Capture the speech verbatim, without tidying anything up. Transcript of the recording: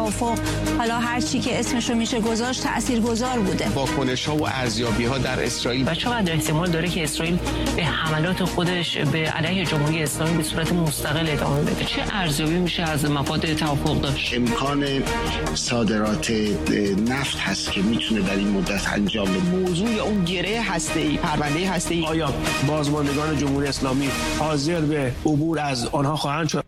توافق، حالا هر چی که اسمش رو میشه گذاشت، تاثیرگذار بوده. واکنش‌ها و ارزیابی‌ها در اسرائیل و چقدر احتمال داره که اسرائیل به حملات خودش به علیه جمهوری اسلامی به صورت مستقل ادامه بده؟ چه ارزیابی میشه از مفاد توافق داشت؟ امکان صادرات نفت هست که میتونه در این مدت انجام بده. موضوع اون گره هسته‌ای، پرونده هسته‌ای، آیا بازماندگان جمهوری اسلامی حاضر به عبور از آنها خواهند شد؟